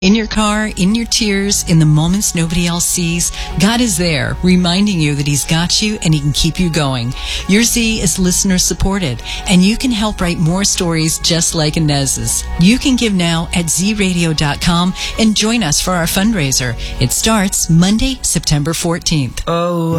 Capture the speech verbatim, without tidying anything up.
In your car, in your tears, in the moments nobody else sees, God is there, reminding you that He's got you and He can keep you going. Your Z is listener supported, and you can help write more stories just like Inez's. You can give now at z radio dot com and join us for our fundraiser. It starts Monday, September fourteenth. Oh.